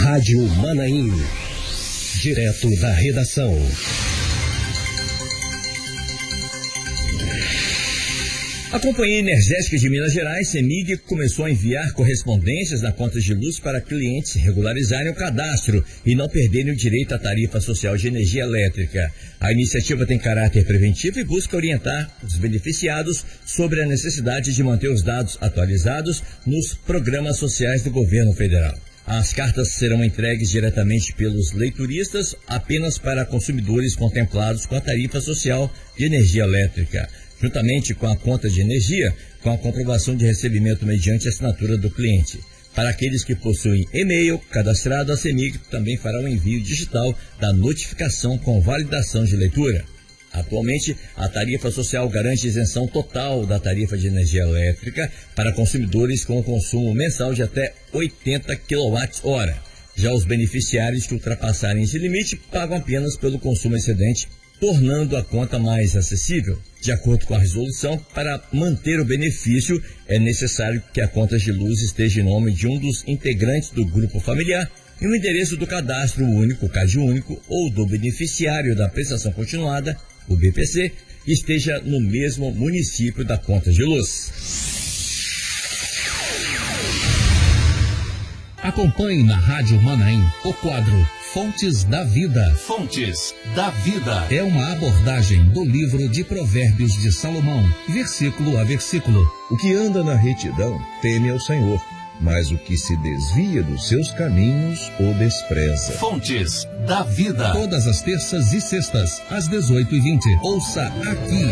Rádio Manaim. Direto da redação. A Companhia Energética de Minas Gerais, CEMIG, começou a enviar correspondências na conta de luz para clientes regularizarem o cadastro e não perderem o direito à tarifa social de energia elétrica. A iniciativa tem caráter preventivo e busca orientar os beneficiados sobre a necessidade de manter os dados atualizados nos programas sociais do governo federal. As cartas serão entregues diretamente pelos leituristas apenas para consumidores contemplados com a tarifa social de energia elétrica, juntamente com a conta de energia, com a comprovação de recebimento mediante assinatura do cliente. Para aqueles que possuem e-mail cadastrado, a CEMIG também fará o envio digital da notificação com validação de leitura. Atualmente, a tarifa social garante isenção total da tarifa de energia elétrica para consumidores com consumo mensal de até 80 kWh. Já os beneficiários que ultrapassarem esse limite pagam apenas pelo consumo excedente, tornando a conta mais acessível. De acordo com a resolução, para manter o benefício, é necessário que a conta de luz esteja em nome de um dos integrantes do grupo familiar e o endereço do cadastro único, CAD único, ou do beneficiário da prestação continuada, o BPC, esteja no mesmo município da conta de luz. Acompanhe na Rádio Manaim o quadro Fontes da Vida. Fontes da Vida é uma abordagem do livro de Provérbios de Salomão, versículo a versículo. O que anda na retidão teme ao Senhor, mas o que se desvia dos seus caminhos o despreza. Fontes da Vida. Todas as terças e sextas, às 18h20. Ouça aqui.